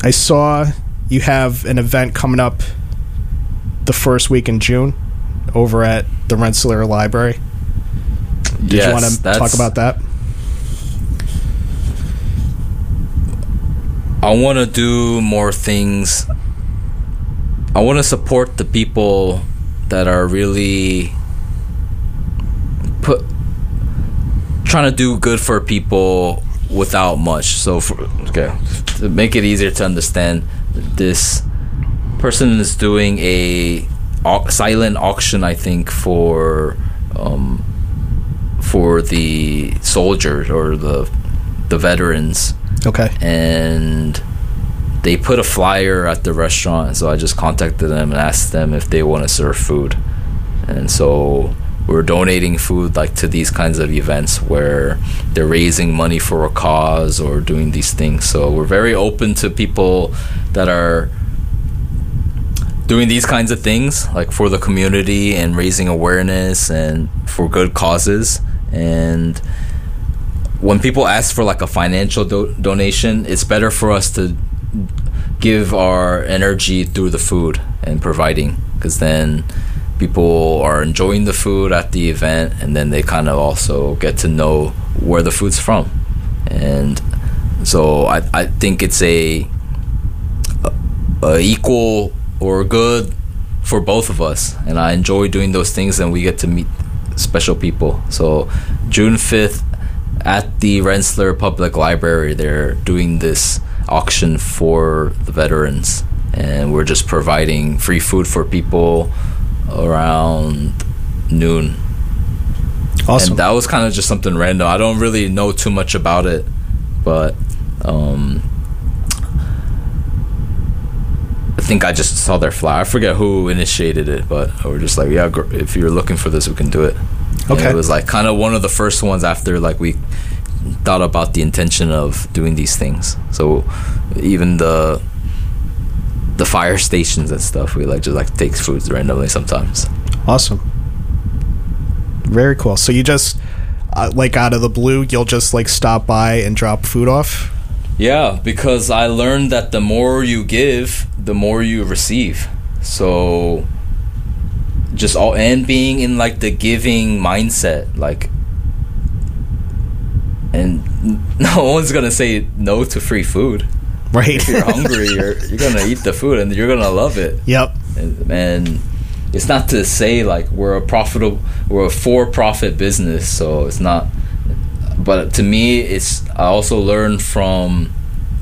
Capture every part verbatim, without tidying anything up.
I saw you have an event coming up the first week in June over at the Rensselaer Library. Did yes, you want to talk about that? I want to do more things. I want to support the people that are really put trying to do good for people without much. So, for, okay, to make it easier to understand, this person is doing a au- silent auction, I think, for um, for the soldiers or the the veterans. Okay. And they put a flyer at the restaurant, so I just contacted them and asked them if they want to serve food. And so we're donating food like to these kinds of events where they're raising money for a cause or doing these things. So we're very open to people that are doing these kinds of things, like for the community and raising awareness and for good causes. And when people ask for like a financial do- donation, it's better for us to give our energy through the food and providing, because then people are enjoying the food at the event, and then they kind of also get to know where the food's from. And so I, I think it's a, a, a equal or good for both of us, and I enjoy doing those things, and we get to meet special people. So June fifth at the Rensselaer Public Library, they're doing this auction for the veterans, and we're just providing free food for people around noon. Awesome. And that was kind of just something random. I don't really know too much about it, but um, I think I just saw their flyer. I forget who initiated it, but we're just like, yeah, gr- if you're looking for this, we can do it. Okay. And it was like kind of one of the first ones after like we thought about the intention of doing these things. So even the the fire stations and stuff, we like just like take foods randomly sometimes. Awesome. Very cool. So you just uh, like out of the blue, you'll just like stop by and drop food off? Yeah, because I learned that the more you give, the more you receive. So just all, and being in like the giving mindset, like, and no one's gonna say no to free food. Right. If you're hungry, you're you're gonna eat the food and you're gonna love it. Yep. And, and it's not to say like we're a profitable, we're a for-profit business, so it's not. But to me, it's I also learned from.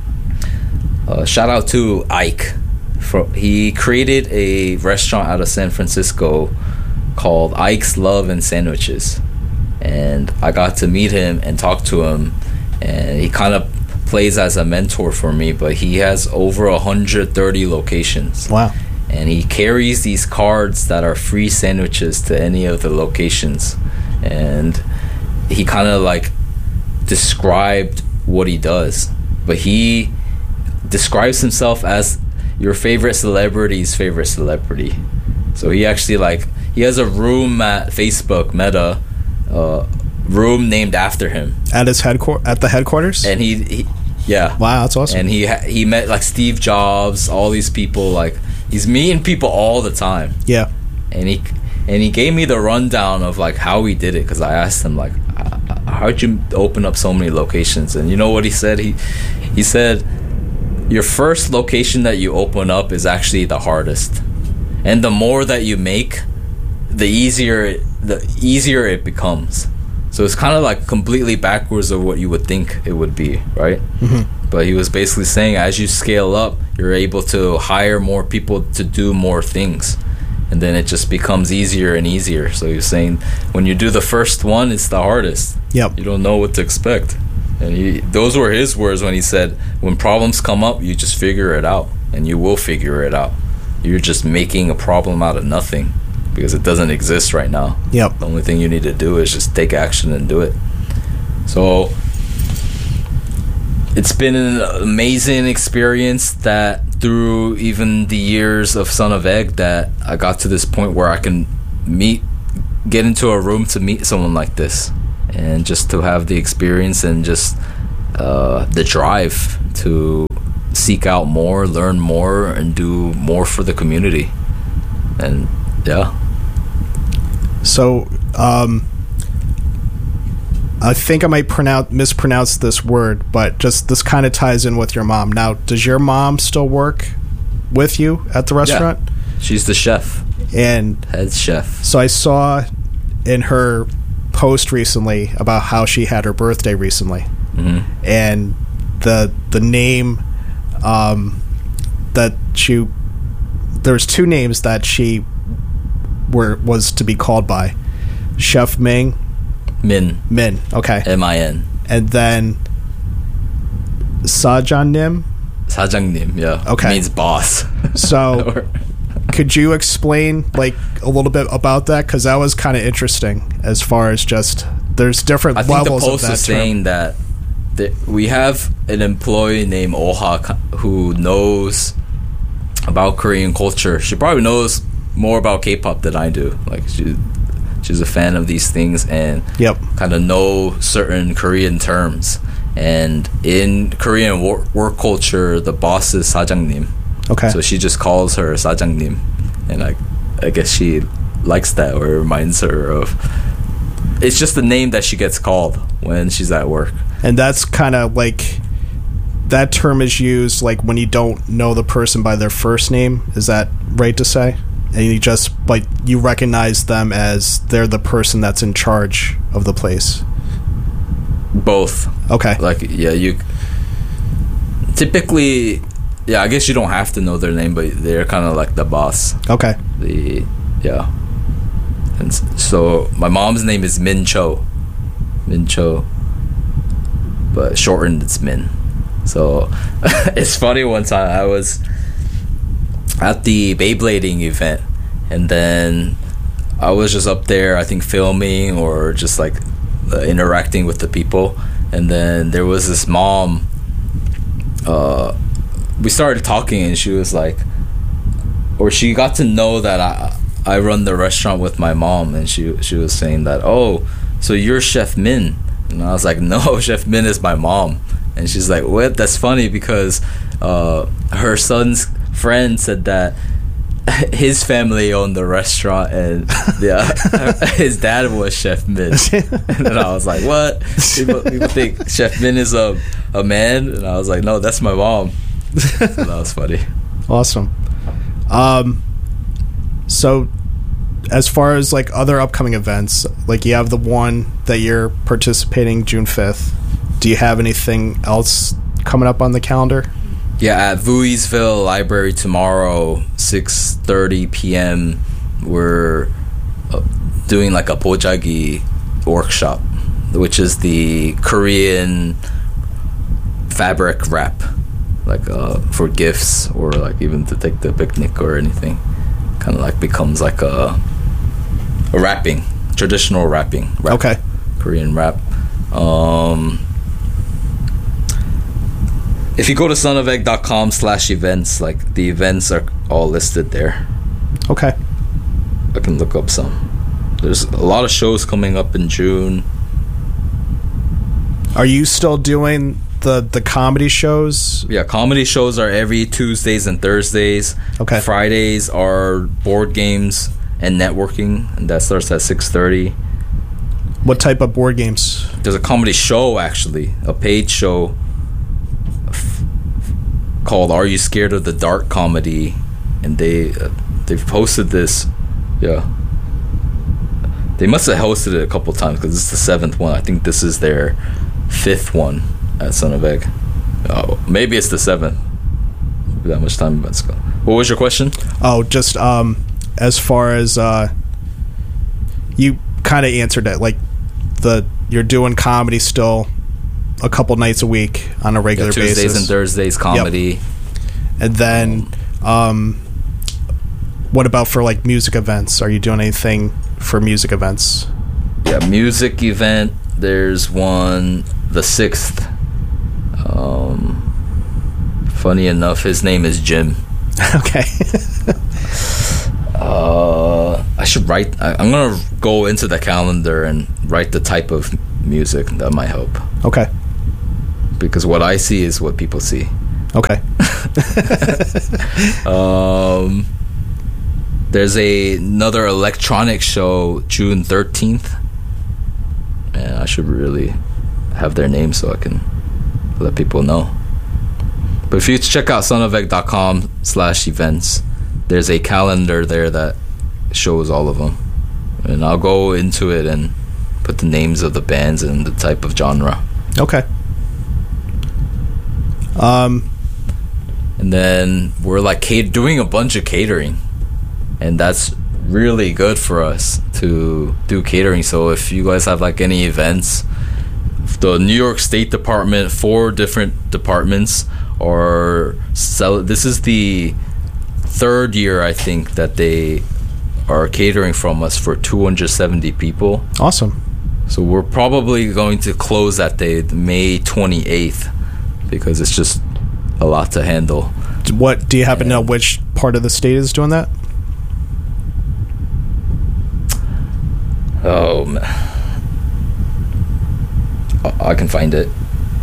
Uh, shout out to Ike. For, he created a restaurant out of San Francisco called Ike's Love and Sandwiches, and I got to meet him and talk to him, and he kind of plays as a mentor for me. But he has over one hundred thirty locations. Wow. And he carries these cards that are free sandwiches to any of the locations, and he kind of like described what he does, but he describes himself as your favorite celebrity's favorite celebrity. So he actually like he has a room at Facebook Meta, uh, room named after him at his headquarters. At the headquarters, and he, he yeah, wow, that's awesome. And he ha- he met like Steve Jobs, all these people. Like he's meeting people all the time. Yeah, and he and he gave me the rundown of like how he did it, because I asked him like, how'd you open up so many locations? And you know what he said? He he said, your first location that you open up is actually the hardest, and the more that you make, the easier the easier it becomes. So it's kind of like completely backwards of what you would think it would be, right? Mm-hmm. But he was basically saying as you scale up, you're able to hire more people to do more things, and then it just becomes easier and easier. So you're saying when you do the first one, it's the hardest. Yep. You don't know what to expect. And he, those were his words when he said, when problems come up, you just figure it out, and you will figure it out. You're just making a problem out of nothing because it doesn't exist right now. Yep. The only thing you need to do is just take action and do it. So it's been an amazing experience that through even the years of Son of Egg that I got to this point where I can meet, get into a room to meet someone like this, and just to have the experience and just uh, the drive to seek out more, learn more, and do more for the community. And yeah. So, um, I think I might pronounce mispronounce this word, but just this kind of ties in with your mom. Now, does your mom still work with you at the restaurant? Yeah. She's the chef. And head chef. So I saw in her post recently about how she had her birthday recently, mm-hmm. and the the name um, that she there's two names that she were was to be called by, Chef Ming. Min. Min, okay. M I N. And then Sajangnim? Sajangnim, yeah. Okay. Means boss. So, could you explain, like, a little bit about that? Because that was kind of interesting as far as just, there's different I think levels the post of that is term. saying that th- we have an employee named Oha who knows about Korean culture. She probably knows more about K-pop than I do. Like, she... She's a fan of these things and yep. kind of know certain Korean terms. And in Korean work, work culture, the boss is Sajangnim. Okay. So she just calls her Sajangnim. And I, I guess she likes that, or it reminds her of... It's just the name that she gets called when she's at work. And that's kind of like... That term is used like when you don't know the person by their first name. Is that right to say? And you just, like, you recognize them as they're the person that's in charge of the place. Both. Okay. Like, yeah, you... Typically, yeah, I guess you don't have to know their name, but they're kind of like the boss. Okay. The, yeah. And so, my mom's name is Min Cho. Min Cho. But shortened, it's Min. So, it's funny, one time I was... at the Beyblading event, and then I was just up there, I think filming or just like uh, interacting with the people, and then there was this mom, uh, we started talking and she was like, or she got to know that I I run the restaurant with my mom, and she she was saying that, oh, so you're Chef Min? And I was like, no, Chef Min is my mom. And she's like, what? That's funny because uh, her son's friend said that his family owned the restaurant, and yeah, his dad was Chef Min. And then I was like, what? People, people think Chef Min is a, a man? And I was like, no, that's my mom. So that was funny. Awesome. Um, so as far as like other upcoming events, like you have the one that you're participating June fifth. Do you have anything else coming up on the calendar? Yeah, at Vuisville Library tomorrow, six thirty p.m., we're uh, doing like a bojagi workshop, which is the Korean fabric wrap, like uh, for gifts or like even to take the picnic or anything. Kind of like becomes like a, a wrapping, traditional wrapping. Wrap, okay. Korean wrap. Um... If you go to sonofegg.com slash events, like the events are all listed there. Okay. I can look up some. There's a lot of shows coming up in June. Are you still doing the, the comedy shows? Yeah, comedy shows are every Tuesdays and Thursdays. Okay. Fridays are board games and networking, and that starts at six thirty. What type of board games? There's a comedy show, actually, a paid show called Are You Scared of the Dark Comedy, and they uh, they've hosted this. Yeah, they must have hosted it a couple times because this is the seventh one. I think this is their fifth one at Son of Egg. Oh, maybe it's the seventh. Maybe that much time. Let's go. What was your question? Oh, just um, as far as uh, you kind of answered it. Like the you're doing comedy still. A couple nights a week on a regular yeah, Tuesdays basis. and Thursdays comedy. Yep. And then um, what about for like music events? Are you doing anything for music events? Yeah, music event. There's one the sixth. Um, funny enough, his name is Jim. Okay. uh, I should write. I, I'm gonna go into the calendar and write the type of music that might help. Okay. Because what I see is what people see. Okay. um, there's a another electronic show June thirteenth. And I should really have their name so I can let people know. But if you check out sonofeg dot com slash events, there's a calendar there that shows all of them. And I'll go into it and put the names of the bands and the type of genre. Okay. Um, and then we're like cat- doing a bunch of catering. And that's really good for us to do catering. So if you guys have like any events, the New York State Department, four different departments are sell. This is the third year I think that they are catering from us for two hundred seventy people. Awesome. So we're probably going to close that day, May twenty-eighth, because it's just a lot to handle. What do you happen and to know which part of the state is doing that? Oh, man. I can find it.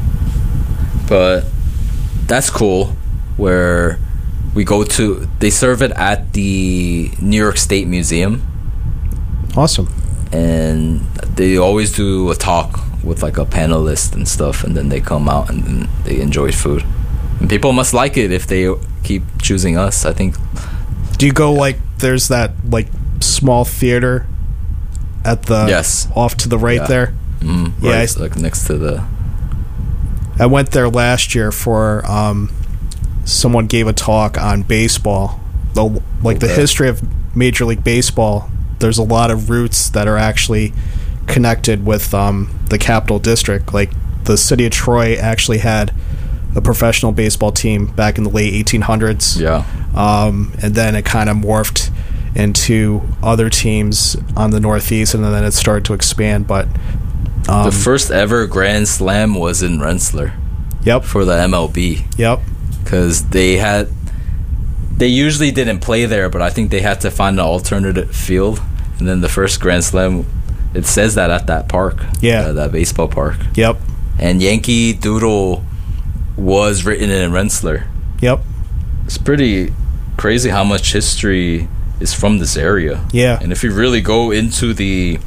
But that's cool, where we go to, they serve it at the New York State Museum. Awesome. And they always do a talk with like a panelist and stuff, and then they come out and then they enjoy food. And people must like it if they keep choosing us, I think. Do you go like, there's that like small theater at the yes off to the right yeah. there? Mm, yeah, right, I, like next to the. I went there last year for um, someone gave a talk on baseball, the, like okay. the history of Major League Baseball. There's a lot of roots that are actually connected with um, the Capital District. Like the city of Troy actually had a professional baseball team back in the late eighteen hundreds. Yeah, um, and then it kind of morphed into other teams on the Northeast, and then it started to expand. But um, the first ever Grand Slam was in Rensselaer. Yep. For the M L B. Yep. Because they had, they usually didn't play there, but I think they had to find an alternative field. And then the first Grand Slam, it says that at that park. Yeah. Uh, that baseball park. Yep. And Yankee Doodle was written in Rensselaer. Yep. It's pretty crazy how much history is from this area. Yeah. And if you really go into the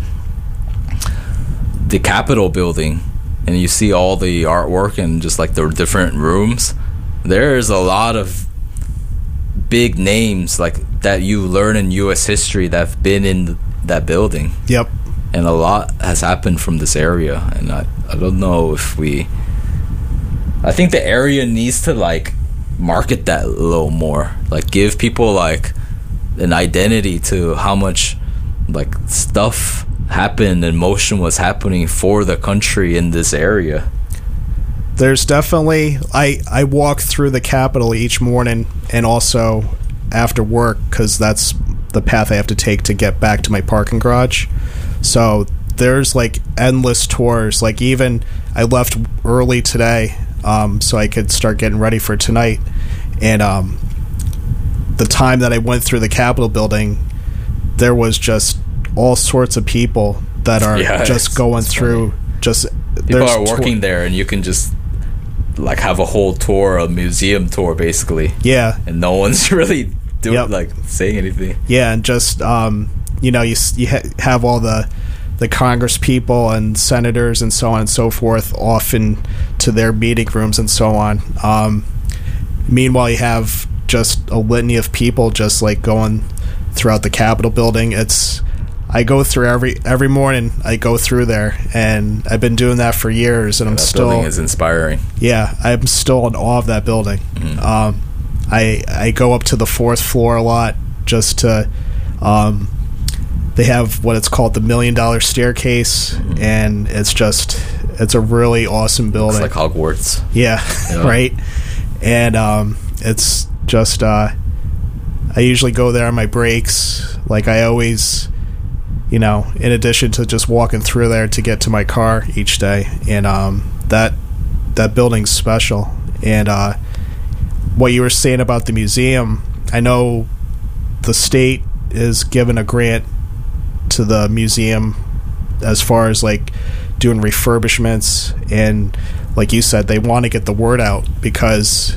the Capitol building and you see all the artwork and just like the different rooms, there's a lot of big names like that you learn in U S history that have been in that building. Yep. And a lot has happened from this area, and I, I don't know if we I think the area needs to like market that a little more, like give people like an identity to how much like stuff happened and motion was happening for the country in this area. There's definitely I I walk through the Capitol each morning and also after work, because that's the path I have to take to get back to my parking garage. So there's like endless tours. Like even I left early today um, so I could start getting ready for tonight, and um, the time that I went through the Capitol building, there was just all sorts of people that are yeah, just it's, going it's through. Funny. Just people are working tour- there, and you can just like have a whole tour, a museum tour, basically. Yeah, and no one's really doing yep. like saying anything. Yeah, and just um, you know, you you ha- have all the the Congress people and senators and so on and so forth off in to their meeting rooms and so on. Um, meanwhile, you have just a litany of people just like going throughout the Capitol building. It's I go through every every morning. I go through there, and I've been doing that for years. And yeah, I'm that still building is inspiring. Yeah, I'm still in awe of that building. Mm-hmm. Um, I I go up to the fourth floor a lot just to. Um, they have what it's called the Million Dollar Staircase, mm-hmm. and it's just it's a really awesome building. Looks like Hogwarts. Yeah, yeah. Right. And um, it's just uh, I usually go there on my breaks. Like I always. You know, in addition to just walking through there to get to my car each day, and um, that that building's special. And uh, what you were saying about the museum, I know the state is given a grant to the museum as far as like doing refurbishments, and like you said, they want to get the word out because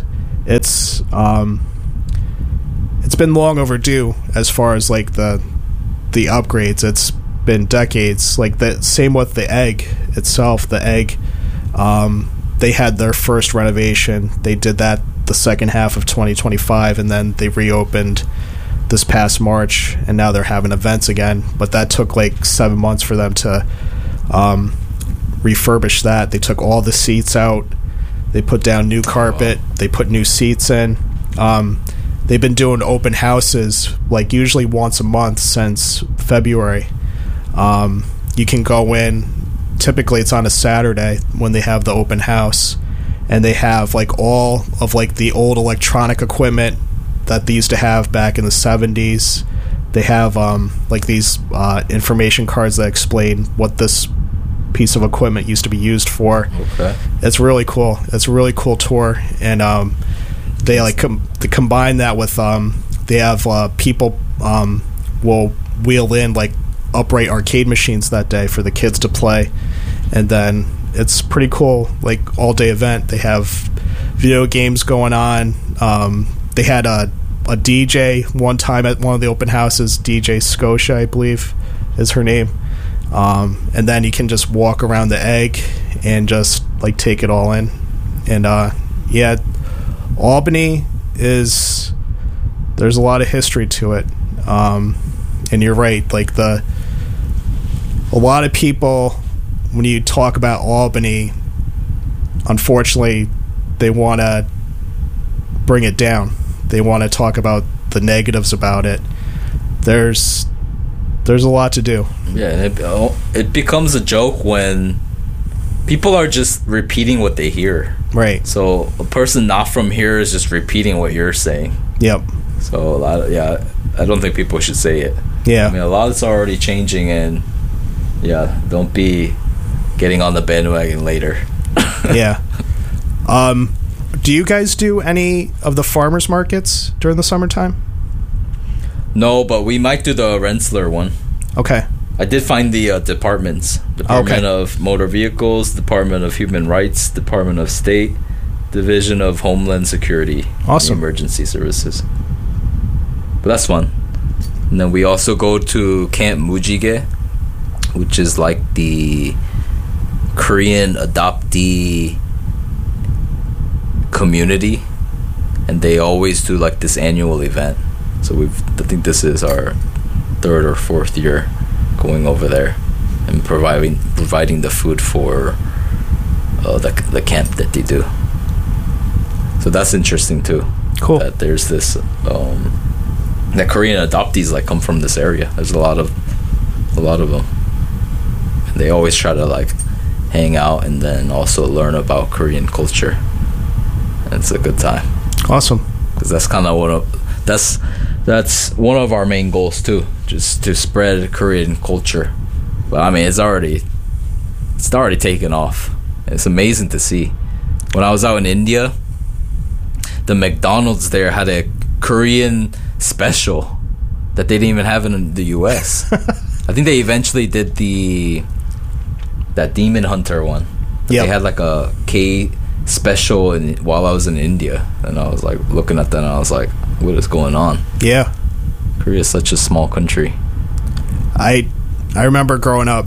it's um, it's been long overdue as far as like the the upgrades. It's been decades. Like the same with the egg itself. The egg, um, they had their first renovation. They did that the second half of twenty twenty-five, and then they reopened this past March, and now they're having events again. But that took like seven months for them to um, refurbish that. They took all the seats out. They put down new carpet. Wow. They put new seats in. Um, they've been doing open houses like usually once a month since February. Um, you can go in. Typically, it's on a Saturday when they have the open house, and they have like all of like the old electronic equipment that they used to have back in the seventies. They have um, like these uh, information cards that explain what this piece of equipment used to be used for. Okay. It's really cool. It's a really cool tour, and um, they like com- they combine that with um, they have uh, people um, will wheel in like upright arcade machines that day for the kids to play, and then it's pretty cool like all day event. They have video games going on. Um, they had a a D J one time at one of the open houses. D J Scotia, I believe, is her name. Um, and then you can just walk around the egg and just like take it all in. And uh, yeah, Albany is, there's a lot of history to it. Um, and you're right, like the a lot of people, when you talk about Albany, unfortunately they want to bring it down. They want to talk about the negatives about it. There's there's a lot to do. Yeah, and it, it becomes a joke when people are just repeating what they hear. Right. So a person not from here is just repeating what you're saying. Yep. So a lot of, yeah, I don't think people should say it. Yeah. I mean, a lot is already changing, and yeah, don't be getting on the bandwagon later. Yeah. Um, do you guys do any of the farmers markets during the summertime? No, but we might do the Rensselaer one. Okay. I did find the uh, departments. Department Okay. of Motor Vehicles, Department of Human Rights, Department of State, Division of Homeland Security. Awesome. And Emergency Services. But that's fun. And then we also go to Camp Mujige, which is like the Korean adoptee community. And they always do like this annual event. So we've, I think this is our third or fourth year going over there and providing providing the food for uh, the the camp that they do. So that's interesting too. Cool. That there's this um, that Korean adoptees like come from this area. There's a lot of a lot of them. And they always try to like hang out and then also learn about Korean culture. And it's a good time. Awesome. Because that's kind of one of that's that's one of our main goals too, just to spread Korean culture. But I mean, it's already it's already taken off. It's amazing to see. When I was out in India, the McDonald's there had a Korean special that they didn't even have in the U S. I think they eventually did the that Demon Hunter one. Yep. They had like a K special in, while I was in India, and I was like looking at that and I was like, what is going on? Yeah. Korea is such a small country. I I remember growing up,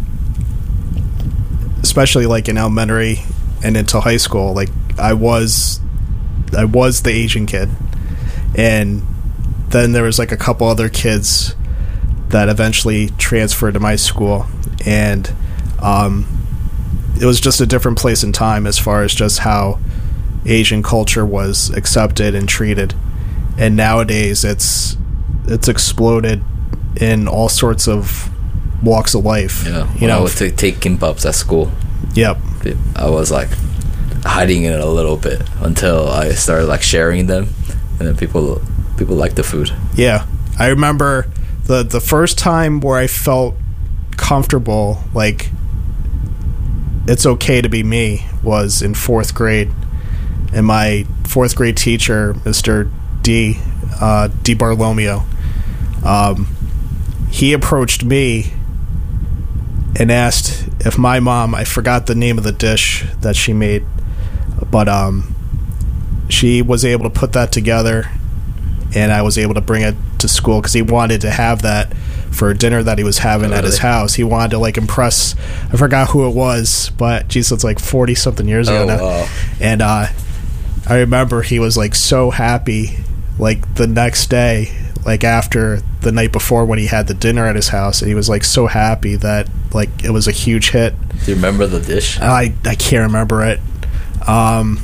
especially like in elementary and into high school, like I was I was the Asian kid, and then there was like a couple other kids that eventually transferred to my school, and um, it was just a different place and time as far as just how Asian culture was accepted and treated. And nowadays it's it's exploded in all sorts of walks of life. Yeah, you when know, I would t- take kimbaps at school. Yep. I was like hiding it a little bit until I started like sharing them, and then people people like the food. Yeah, I remember the the first time where I felt comfortable, like it's okay to be me, was in fourth grade, and my fourth grade teacher, Mister D. Uh, D. Barlomeo, um, he approached me and asked if my mom, I forgot the name of the dish that she made, but um, she was able to put that together, and I was able to bring it to school because he wanted to have that for dinner that he was having oh, at really? his house. He wanted to like impress, I forgot who it was, but geez, it's like forty something years ago oh, now. Wow. And uh, I remember he was like so happy, like the next day, like after the night before when he had the dinner at his house, and he was like so happy that like it was a huge hit. Do you remember the dish? I I can't remember it. Um,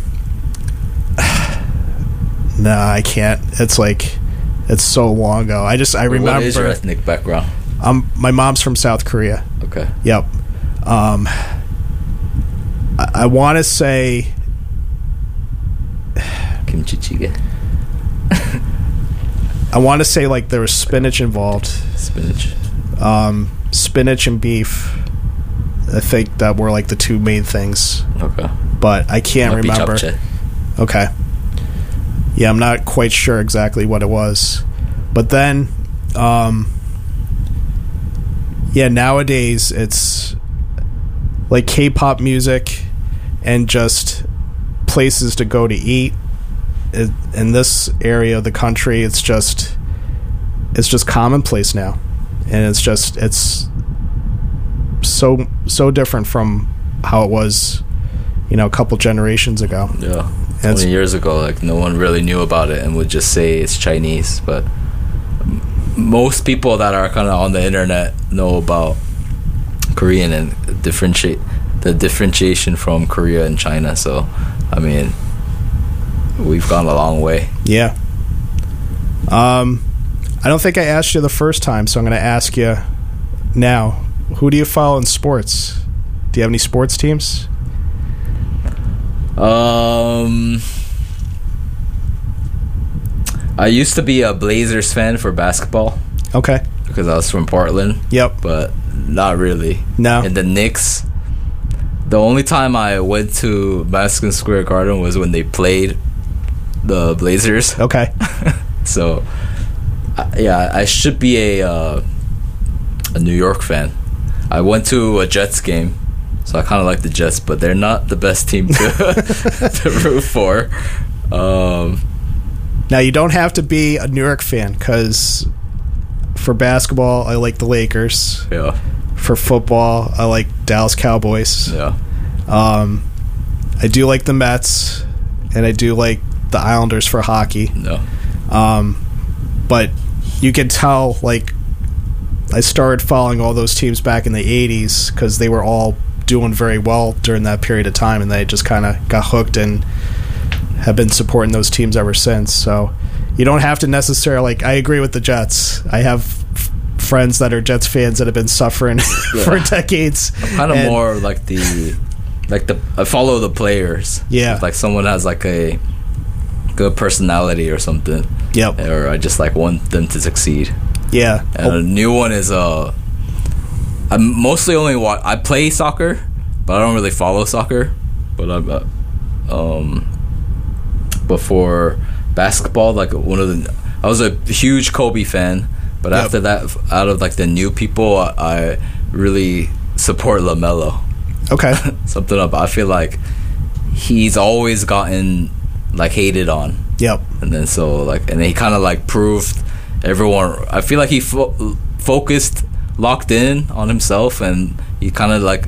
no, I can't. It's like it's so long ago. I just I remember. What is your ethnic background? Um, my mom's from South Korea. Okay. Yep. Um, I, I want to say kimchi jjigae. I want to say like there was spinach involved. Spinach. Um, spinach and beef. I think that were like the two main things. Okay. But I can't Might remember. Be okay. Yeah, I'm not quite sure exactly what it was. But then, um, yeah, nowadays it's like K-pop music and just places to go to eat. It, in this area of the country, it's just it's just commonplace now, and it's just it's so so different from how it was, you know, a couple generations ago. Yeah, twenty years ago, like no one really knew about it and would just say it's Chinese. But most people that are kind of on the internet know about Korean and differentiate the differentiation from Korea and China. So, I mean, we've gone a long way. Yeah. Um, I don't think I asked you the first time, so I'm going to ask you now. Who do you follow in sports? Do you have any sports teams? Um, I used to be a Blazers fan for basketball. Okay. Because I was from Portland. Yep. But not really. No. And the Knicks, the only time I went to Madison Square Garden was when they played the Blazers. Okay. So, uh, yeah, I should be a uh, a New York fan. I went to a Jets game, so I kind of like the Jets, but they're not the best team to, to root for. Um, now, you don't have to be a New York fan, because for basketball, I like the Lakers. Yeah. For football, I like Dallas Cowboys. Yeah. Um, I do like the Mets, and I do like the Islanders for hockey. No. Um, but you can tell, like, I started following all those teams back in the eighties because they were all doing very well during that period of time, and they just kind of got hooked and have been supporting those teams ever since. So you don't have to necessarily, like, I agree with the Jets. I have f- friends that are Jets fans that have been suffering yeah. for decades. I'm kind of more like the, like the, I follow the players. Yeah. If, like, someone has like a good personality or something. Yep. Or I just like want them to succeed. Yeah. And oh. a new one is uh I mostly only watch I play soccer, but I don't really follow soccer. But I'm uh, um but for basketball, like one of the I was a huge Kobe fan, but yep. after that, out of like the new people, I, I really support LaMelo. Okay. Something up. I feel like he's always gotten like hated on. Yep. And then so like and he kind of like proved everyone. I feel like he fo- focused, locked in on himself, and he kind of like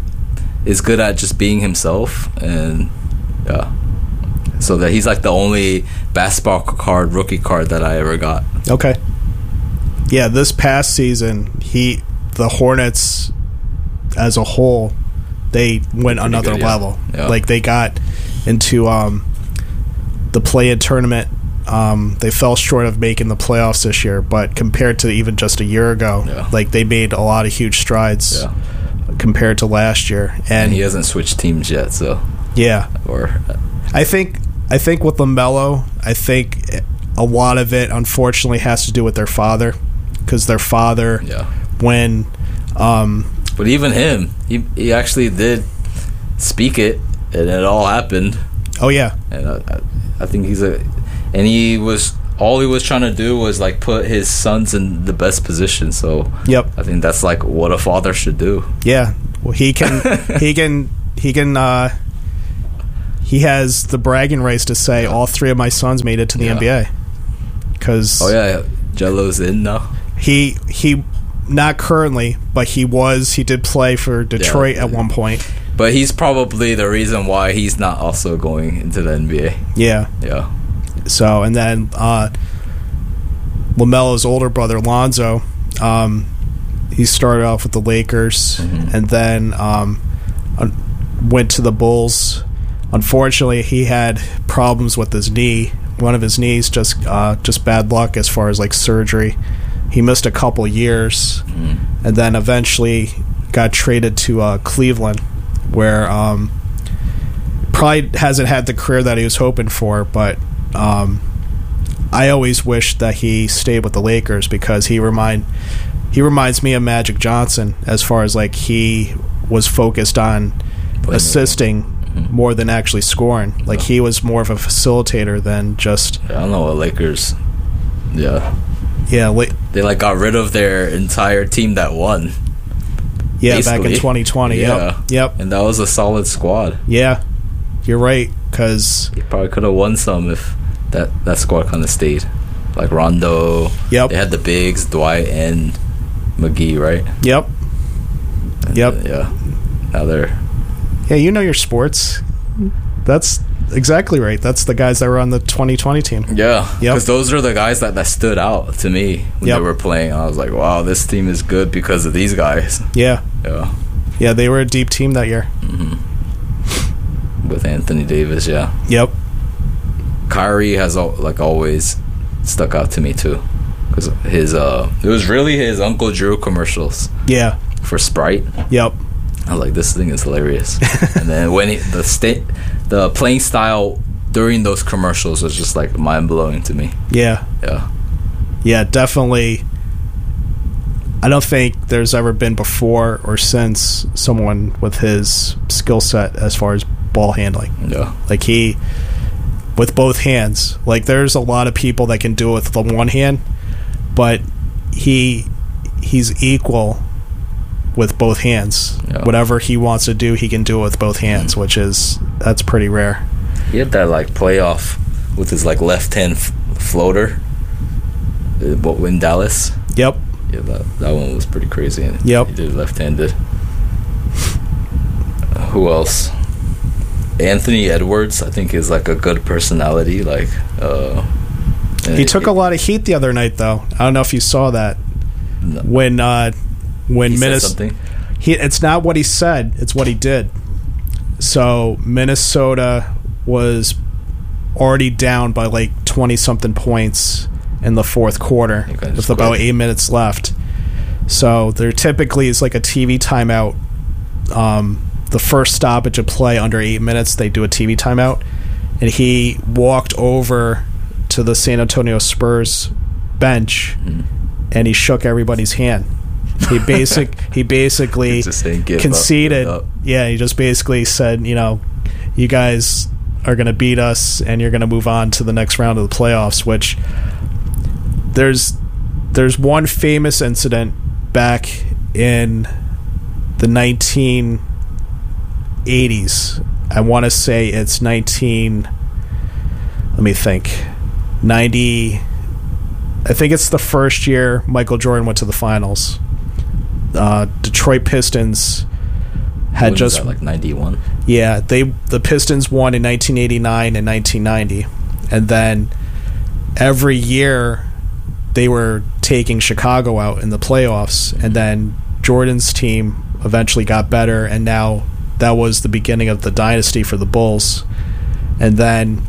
is good at just being himself. And yeah, so that he's like the only basketball card, rookie card that I ever got. Okay. Yeah, this past season, he the Hornets as a whole, they went another good, yeah. level. Yeah. Like they got into um, the play-in tournament. Um, they fell short of making the playoffs this year, but compared to even just a year ago, yeah. like they made a lot of huge strides yeah. compared to last year. And, and he hasn't switched teams yet, so yeah. Or I think I think with LaMelo, I think a lot of it unfortunately has to do with their father, because their father, yeah. when, um, but even him, he he actually did speak it, and it all happened. Oh yeah, and I, I think he's a. And he was all he was trying to do was like put his sons in the best position. So yep, I think that's like what a father should do. Yeah, well, he can, he can, he can, uh, he has the bragging rights to say all three of my sons made it to the Yeah. N B A. Because Oh yeah, Jello's in now. he he not currently, but he was he did play for Detroit Yeah. at one point. But he's probably the reason why he's not also going into the N B A. Yeah. Yeah. So and then uh, LaMelo's older brother Lonzo, um, he started off with the Lakers Mhm. and then um, un- went to the Bulls. Unfortunately, he had problems with his knee. One of his knees just uh, just bad luck as far as like surgery. He missed a couple years, Mhm. and then eventually got traded to uh, Cleveland, where um, probably hasn't had the career that he was hoping for. But um, I always wish that he stayed with the Lakers because he remind he reminds me of Magic Johnson as far as like he was focused on Playing assisting Mhm. more than actually scoring. Like Yeah. he was more of a facilitator than just I don't know what Lakers. Yeah. yeah, la- They like got rid of their entire team that won. yeah. Back in Basically. twenty twenty, Yeah. yep, yep, And that was a solid squad. yeah. You're right because They probably could have won some if that, that squad kind of stayed. Like Rondo. Yep. They had the bigs, Dwight and McGee, right? yep, And, Yep. uh, yeah. Now they're. yeah. You know your sports. That's exactly right. That's the guys that were on the twenty twenty team. Yeah. Yep. Because those are the guys that, that stood out to me when Yep. they were playing. I was like, wow, this team is good because of these guys. Yeah, Yeah. yeah. They were a deep team that year. hmm With Anthony Davis, yeah. Yep. Kyrie has al- like always stuck out to me too, because his uh, it was really his Uncle Drew commercials Yeah. for Sprite. Yep. I was like, this thing is hilarious. And then when he, the state, the playing style during those commercials was just like mind blowing to me. Yeah. Yeah, Yeah. Definitely. I don't think there's ever been before or since someone with his skill set as far as ball handling. yeah, Like he, with both hands. Like there's a lot of people that can do it with the one hand, but he he's equal with both hands. Yeah. Whatever he wants to do, he can do it with both hands, which is that's pretty rare. he had that like playoff with his like left hand f- floater. Uh, What in Dallas? Yep. Yeah, that that one was pretty crazy. And Yep. he did it left-handed. Uh, who else? Anthony Edwards, I think, is like a good personality. Like, uh, He took a lot of heat the other night, though. I don't know if you saw that No, when uh, when he said Minnesota. something. He, it's not what he said; it's what he did. So Minnesota was already down by like twenty something points in the fourth quarter You guys with just about quit. eight minutes left. So there typically is like a T V timeout. Um, the first stoppage of play under eight minutes, they do a T V timeout, and he walked over to the San Antonio Spurs bench Mhm. and he shook everybody's hand. He basic he basically He's just saying, "Give up, conceded. give up." Yeah, he just basically said, you know, you guys are going to beat us and you're going to move on to the next round of the playoffs, which there's there's one famous incident back in the nineteen eighties. I want to say it's nineteen let me think. ninety I think it's the first year Michael Jordan went to the finals. Uh, Detroit Pistons had When was just that, like ninety-one. yeah, they the Pistons won in nineteen eighty-nine and nineteen ninety. And then every year they were taking Chicago out in the playoffs, and then Jordan's team eventually got better, and now that was the beginning of the dynasty for the Bulls. And then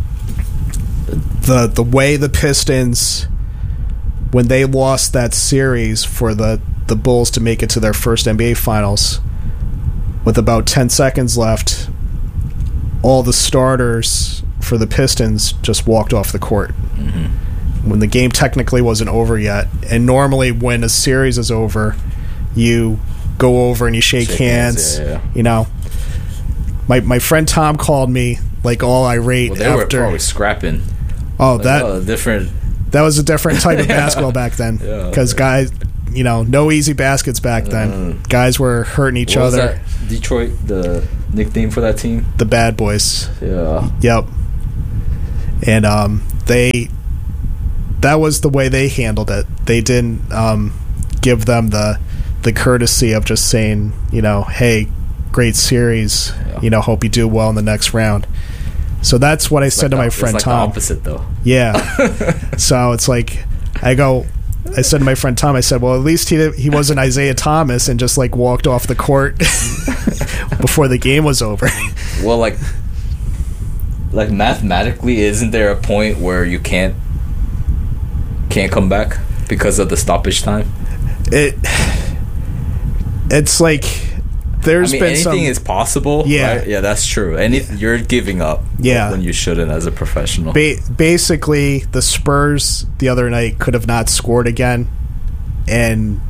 the the way the Pistons, when they lost that series for the, the Bulls to make it to their first N B A Finals, with about ten seconds left, all the starters for the Pistons just walked off the court. Mm-hmm. When the game technically wasn't over yet. And normally when a series is over, you go over and you shake, Shake hands. hands, yeah, yeah. You know, my my friend Tom called me like all irate Well, they were after. probably scrapping. oh, Like, that oh, different. that was a different type of basketball back then. Yeah, Because okay. guys, you know, no easy baskets back then. Mm. Guys were hurting each What was other. that? Detroit, the nickname for that team? The Bad Boys. Yeah. Yep. And um, they that was the way they handled it. They didn't um, give them the the courtesy of just saying, you know, hey, great series. Yeah. You know, hope you do well in the next round. So that's what I it's said like to my the, friend it's like Tom. The opposite, though. Yeah. So it's like I go. I said to my friend Tom, I said, well, at least he he wasn't Isaiah Thomas and just like walked off the court before the game was over. Well, like, like mathematically, isn't there a point where you can't can't come back because of the stoppage time? It it's like there's I mean, been anything some, is possible. Yeah, right? Yeah, that's true. Any you're giving up. Yeah, when you shouldn't as a professional. Ba- basically, the Spurs the other night could have not scored again, and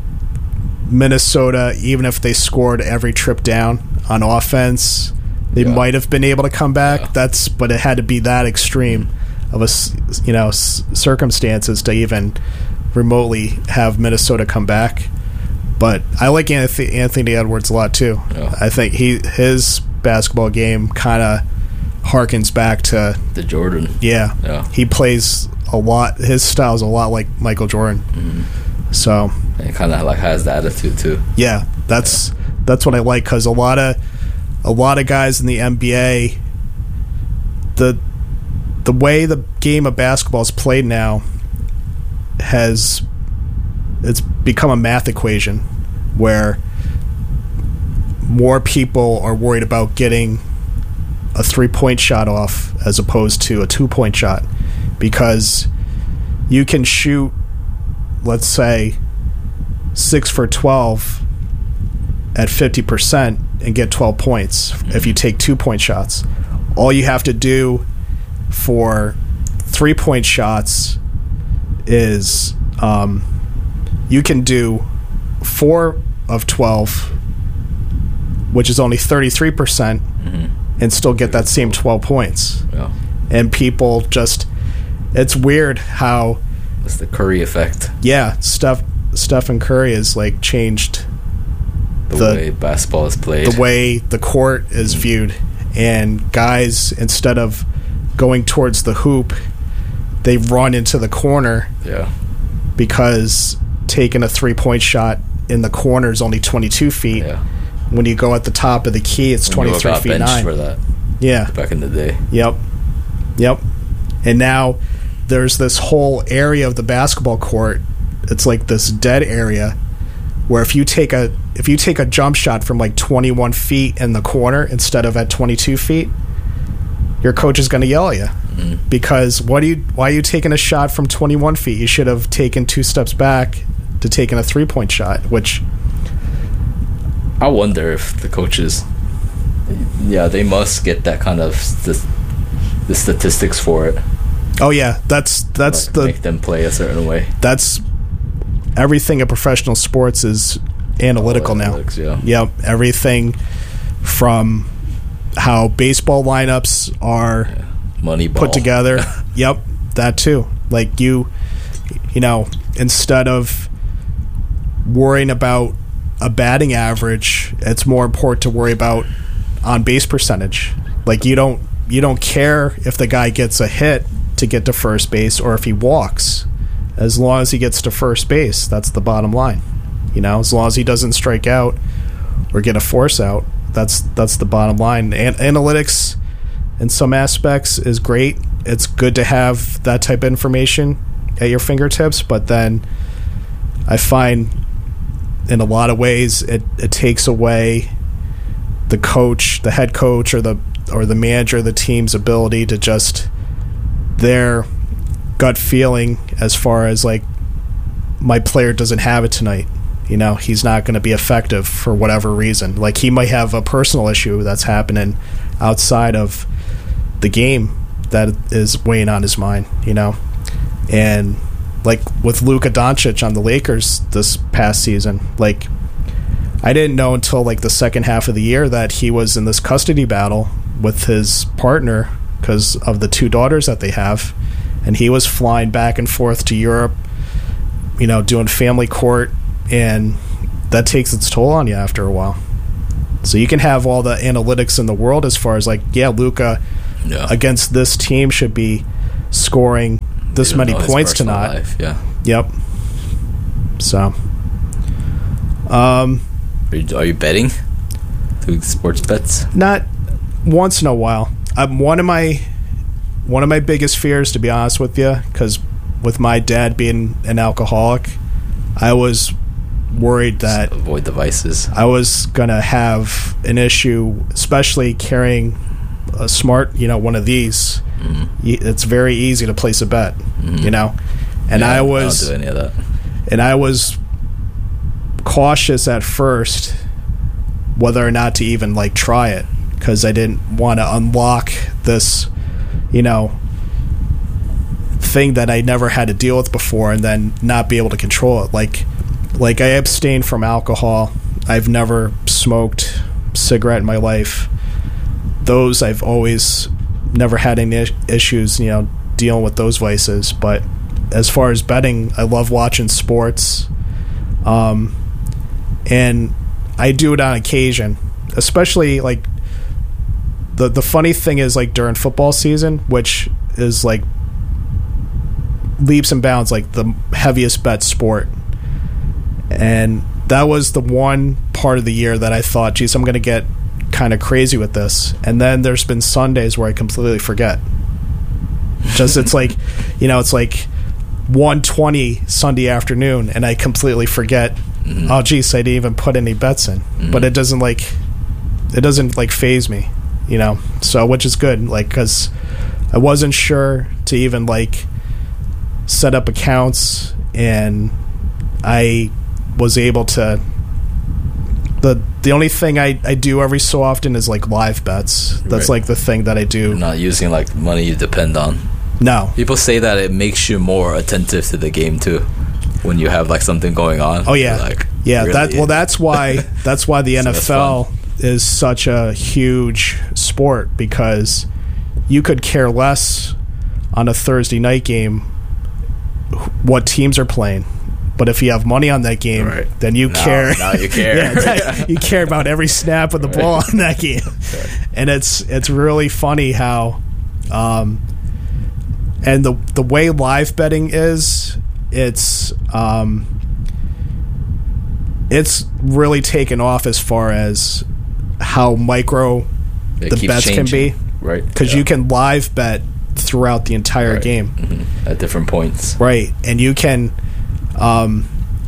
Minnesota, even if they scored every trip down on offense, they yeah. might have been able to come back. Yeah. That's but it had to be that extreme of a you know circumstances to even remotely have Minnesota come back. But I like Anthony, Anthony Edwards a lot too. Yeah. I think he his basketball game kind of harkens back to the Jordan. Yeah, yeah. He plays a lot. His style is a lot like Michael Jordan. Mm-hmm. So and he kind of like has the attitude too. Yeah, that's yeah. that's what I like because a lot of a lot of guys in the N B A, the the way the game of basketball is played now has. It's become a math equation where more people are worried about getting a three-point shot off as opposed to a two-point shot because you can shoot, let's say, six for twelve at fifty percent and get twelve points if you take two-point shots. All you have to do for three-point shots is... Um, you can do four of twelve, which is only thirty-three percent, mm-hmm. and still get that same twelve points. Yeah. And people just... It's weird how... It's the Curry effect. Yeah, Steph, Stephen Curry has like changed... The, the way basketball is played. The way the court is mm-hmm. viewed. And guys, instead of going towards the hoop, they run into the corner. Yeah. Because... taking a three-point shot in the corner is only twenty-two feet. Yeah. When you go at the top of the key, it's when twenty-three feet nine. For that. Yeah. Back in the day. Yep. Yep. And now there's this whole area of the basketball court. It's like this dead area where if you take a if you take a jump shot from like twenty-one feet in the corner instead of at twenty-two feet, your coach is going to yell at you. Mm-hmm. Because what do you why are you taking a shot from twenty-one feet? You should have taken two steps back to taking a three-point shot, which I wonder if the coaches, yeah, they must get that kind of st- the statistics for it. Oh yeah, that's that's like the make them play a certain way. That's everything in professional sports is analytical now. Yeah. Yep, everything from how baseball lineups are yeah. Money ball. put together. Yep, that too. Like you, you know, instead of worrying about a batting average, it's more important to worry about on base percentage. Like you don't you don't care if the guy gets a hit to get to first base or if he walks, as long as he gets to first base. That's the bottom line. You know, as long as he doesn't strike out or get a force out, that's that's the bottom line. An- analytics in some aspects is great. It's good to have that type of information at your fingertips, but then I find in a lot of ways it, it takes away the coach, the head coach or the or the manager of the team's ability to just their gut feeling as far as like my player doesn't have it tonight. You know, he's not going to be effective for whatever reason. Like he might have a personal issue that's happening outside of the game that is weighing on his mind, you know. And like with Luka Doncic on the Lakers this past season, like I didn't know until like the second half of the year that he was in this custody battle with his partner because of the two daughters that they have, and he was flying back and forth to Europe, you know, doing family court, and that takes its toll on you after a while. So you can have all the analytics in the world as far as like, yeah, Luka Yeah. against this team should be scoring this You don't many know his points personal tonight. life, Yeah. Yep. So, um, Are you, are you betting? Doing sports bets? not once in a while. Um, one of my one of my biggest fears, to be honest with you, because with my dad being an alcoholic, I was worried that Just avoid the vices. I was gonna have an issue, especially carrying a smart, you know, one of these. Mm. Y- It's very easy to place a bet, Mhm. you know, and Yeah, I was. I don't do any of that. And I was cautious at first whether or not to even like try it, because I didn't want to unlock this, you know, thing that I never had to deal with before and then not be able to control it. Like like I abstained from alcohol. I've never smoked cigarette in my life. Those I've always never had any is- issues, you know, dealing with those vices. But as far as betting, I love watching sports. Um, and I do it on occasion, especially like the the funny thing is like during football season, which is like leaps and bounds like the heaviest bet sport. And that was the one part of the year that I thought, geez, I'm going to get kind of crazy with this. And then there's been Sundays where I completely forget. Just it's like, you know, it's like one twenty Sunday afternoon and I completely forget, mm-hmm. oh geez, I didn't even put any bets in. Mm-hmm. But it doesn't like it doesn't like phase me, you know. So which is good, like, because I wasn't sure to even like set up accounts, and I was able to. The the only thing I, I do every so often is like live bets. That's right. like the thing that I do. You're not using like money you depend on. No. People say that it makes you more attentive to the game too, when you have like something going on. Oh yeah, You're like yeah. really That well, that's why that's why the So N F L that's is such a huge sport, because you could care less on a Thursday night game what teams are playing. But if you have money on that game, right. then you now, care. Now you care. yeah, you care about every snap of the right. ball in that game, and it's it's really funny how, um, and the the way live betting is, it's um, it's really taken off as far as how micro It the keeps bets changing, can be, right? because Yeah. you can live bet throughout the entire Right. game, mm-hmm. at different points, right? And you can. Um,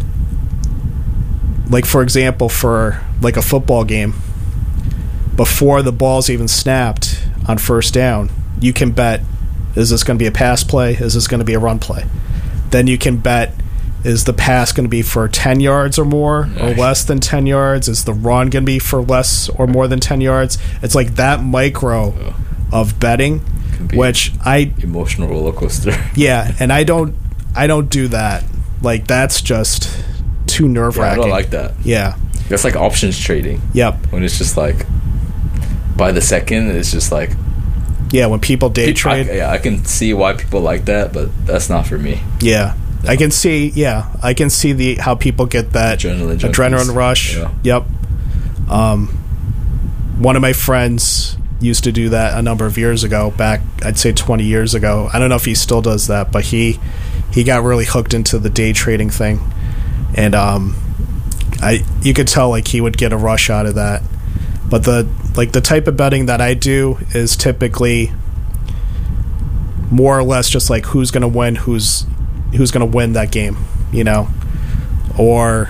like for example, for like a football game, before the ball's even snapped on first down, you can bet, is this going to be a pass play? Is this going to be a run play? Then you can bet, is the pass going to be for ten yards or more, or less than ten yards? Is the run going to be for less or more than ten yards? It's like that micro oh. of betting, which I emotional roller coaster. yeah, and I don't I don't do that. Like, that's just too nerve Yeah, I wracking. don't like that. Yeah. That's like options trading. Yep. When it's just like by the second, it's just like Yeah, when people day Pe- trade. I, yeah, I can see why people like that, but that's not for me. Yeah. I can see, yeah, I can see the how people get that Adrenaline junkies. adrenaline rush. Yeah. Yep. Um, one of my friends used to do that a number of years ago, back, I'd say twenty years ago. I don't know if he still does that, but he he got really hooked into the day trading thing. And um, I you could tell, like, he would get a rush out of that. But the like the type of betting that I do is typically more or less just like who's going to win, who's who's going to win that game, you know? Or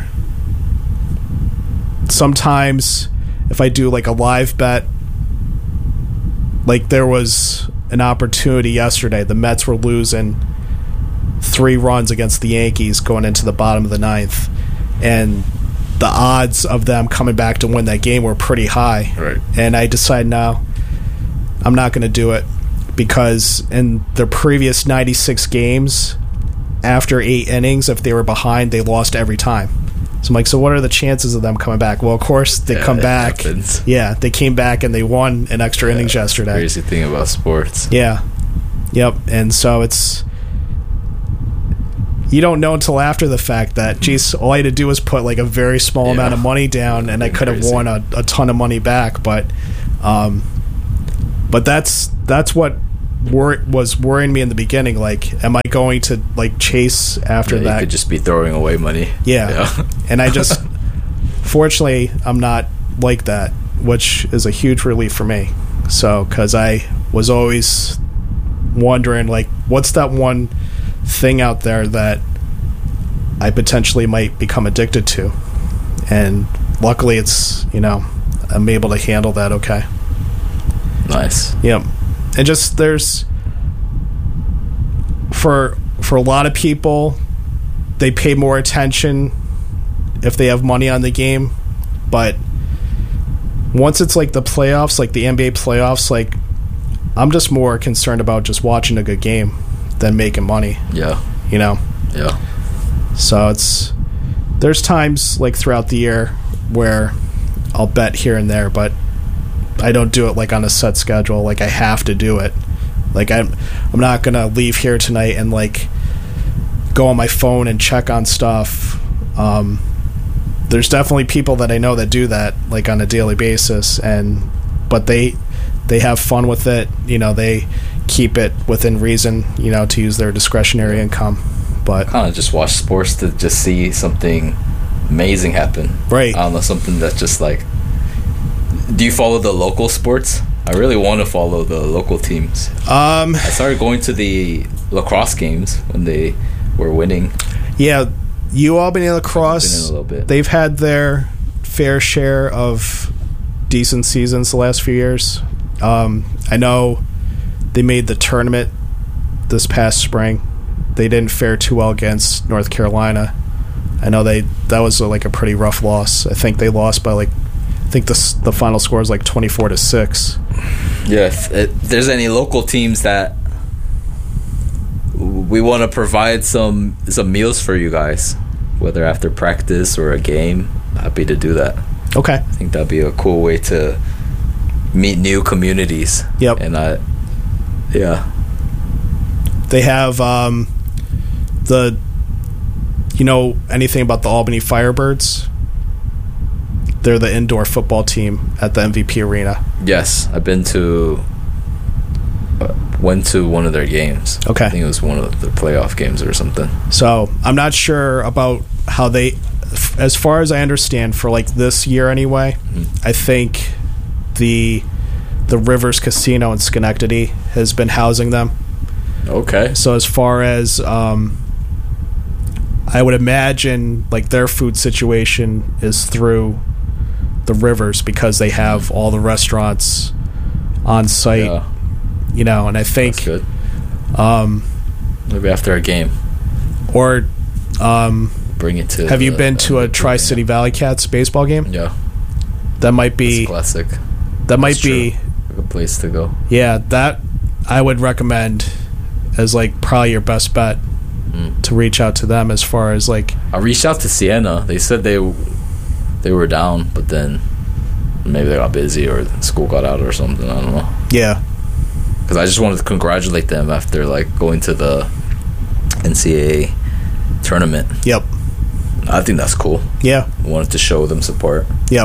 sometimes if I do like a live bet, like there was an opportunity yesterday. The Mets were losing three runs against the Yankees going into the bottom of the ninth, and the odds of them coming back to win that game were pretty high. Right. And I decided, no, I'm not going to do it, because in their previous ninety-six games, after eight innings, if they were behind, they lost every time. So I'm like, so what are the chances of them coming back? Well, of course, they Yeah, come it back. happens. Yeah, they came back and they won an extra Yeah, innings yesterday. Crazy thing about sports. Yeah. Yep. And so it's... you don't know until after the fact that, geez, all I had to do was put like a very small Yeah. amount of money down, and I could have Crazy. won a, a ton of money back. But, um, but that's that's what wor- was worrying me in the beginning. Like, am I going to like chase after Yeah, that? you could just be throwing away money. Yeah. Yeah. And I just, fortunately, I'm not like that, which is a huge relief for me. So, because I was always wondering, like, what's that one thing out there that I potentially might become addicted to? And luckily, it's, you know, I'm able to handle that okay. Nice. Yep. And just, there's, for for a lot of people, they pay more attention if they have money on the game, but once it's like the playoffs, like the N B A playoffs, like I'm just more concerned about just watching a good game than making money, Yeah. you know? Yeah. So it's, there's times like throughout the year where I'll bet here and there, but I don't do it like on a set schedule. Like I have to do it. Like I'm, I'm not gonna leave here tonight and like go on my phone and check on stuff. Um, there's definitely people that I know that do that like on a daily basis, and but they they have fun with it. You know, they keep it within reason. You know, to use their discretionary income. But Kind of just watch sports to just see something amazing happen. Right. I don't know, something that's just like. Do you follow the local sports? I really want to follow the local teams. um, I started going to the lacrosse games when they were winning. yeah, U Albany Been in lacrosse. a little bit. They've had their fair share of decent seasons the last few years. Um, I know they made the tournament this past spring. They didn't fare too well against North Carolina. I know they that was a, like a pretty rough loss. I think they lost by like I think the s- the final score is like twenty-four to six. Yeah, if, if there's any local teams that we want to provide some some meals for you guys, whether after practice or a game, happy to do that. Okay. I think that'd be a cool way to meet new communities. Yep. And I, yeah, They have um, the you know anything about the Albany Firebirds? They're the indoor football team at the M V P Arena. yes, I've been to, uh, went to one of their games. Okay. I think it was one of the playoff games or something. So I'm not sure about how they, f- as far as I understand, for like this year anyway, Mm-hmm. I think the the Rivers Casino in Schenectady has been housing them. Okay. So as far as um, I would imagine, like their food situation is through the Rivers because they have all the restaurants on site, Yeah, you know. And I think, that's good. um, Maybe after a game, or um, bring it to. have you the- been to a the- Tri City Valley Cats baseball game? Yeah, That might be it's classic. that might That's be true. A good place to go. yeah. That I would recommend as like probably your best bet Mm. to reach out to them as far as like I reached out to Sienna. They said they they were down, but then maybe they got busy or school got out or something. I don't know. yeah. Because I just wanted to congratulate them after like going to the N C A A tournament. Yep. I think that's cool. Yeah. I wanted to show them support. Yep.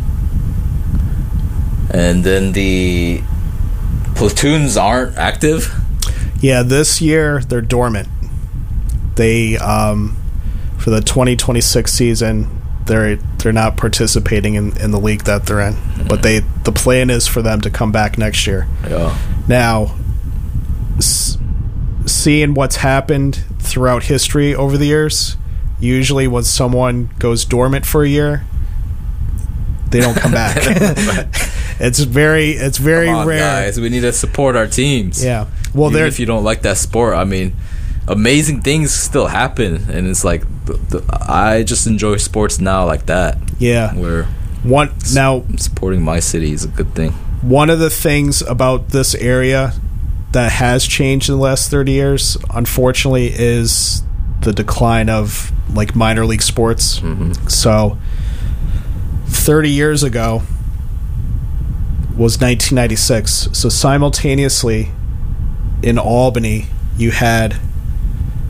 And then the platoons aren't active. Yeah, this year they're dormant. They um, for the twenty twenty-six season, they're they're not participating in, in the league that they're in. But they the plan is for them to come back next year. Yeah. Now, s- seeing what's happened throughout history over the years, usually when someone goes dormant for a year, they don't come back. it's very it's very Come on, rare. guys. We need to support our teams. Yeah. Well, Even they're if you don't like that sport, I mean, amazing things still happen, and it's like the, the, I just enjoy sports now like that. yeah. Where One now supporting my city is a good thing. one of the things about this area that has changed in the last thirty years, unfortunately, is the decline of like minor league sports. Mm-hmm. So thirty years ago was nineteen ninety-six. So simultaneously in Albany, you had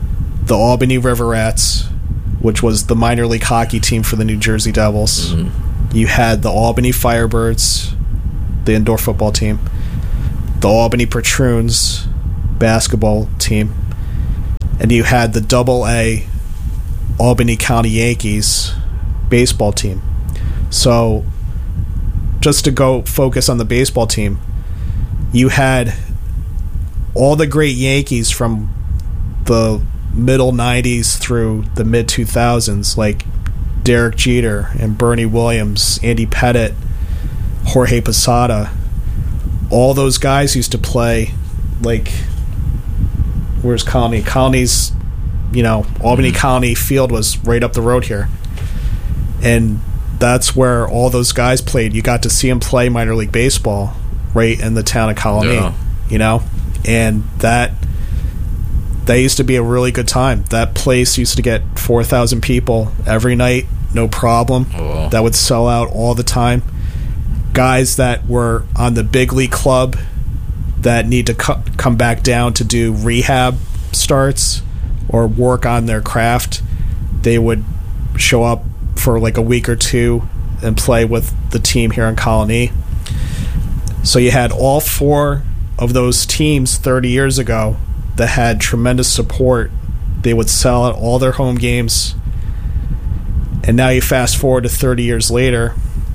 the Albany River Rats, which was the minor league hockey team for the New Jersey Devils. Mm-hmm. You had the Albany Firebirds, the indoor football team, the Albany Patroons basketball team, and you had the double A Albany County Yankees baseball team. So just to go focus on the baseball team, you had all the great Yankees from the middle nineties through the mid two thousands, like Derek Jeter and Bernie Williams, Andy Pettitte, Jorge Posada. All those guys used to play, like, where's Colony? Colony's, you know, Albany mm-hmm. County Field was right up the road here. And that's where all those guys played. You got to see them play minor league baseball right in the town of Colony, yeah. you know? And that that used to be a really good time. That place used to get four thousand people every night, no problem. Oh. That would sell out all the time. Guys that were on the big league club that need to co- come back down to do rehab starts or work on their craft, they would show up for like a week or two and play with the team here in Colony. So you had all four of those teams thirty years ago that had tremendous support. They would sell out all their home games. And now you fast forward to thirty years later,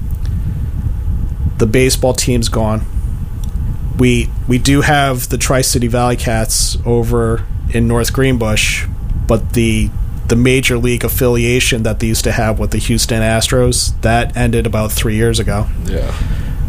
the baseball team's gone. We we do have the Tri-City Valley Cats over in North Greenbush, but the the major league affiliation that they used to have with the Houston Astros, that ended about three years ago. Yeah.